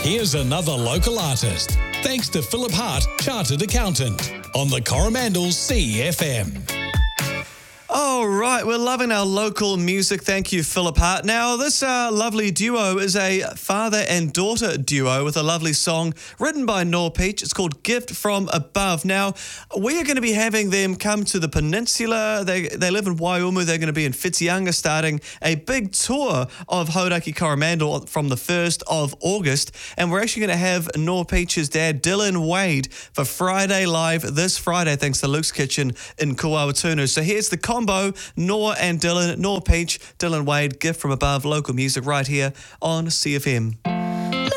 Here's another local artist. Thanks to Philip Hart, Chartered Accountant, on the Coromandel CFM. All right, we're loving our local music. Thank you, Philip Hart. Now, this lovely duo is a father and daughter duo with a lovely song written by Nor Peach. It's called Gift from Above. Now, we are going to be having them come to the peninsula. They live in Waiumu. They're going to be in Whitianga starting a big tour of Hauraki Coromandel from the 1st of August. And we're actually going to have Nor Peach's dad, Dylan Wade, for Friday Live this Friday, thanks to Luke's Kitchen in Kuawatunu. So here's the combo, Nor and Dylan, Nor Peach, Dylan Wade, Gift from Above, local music right here on CFM.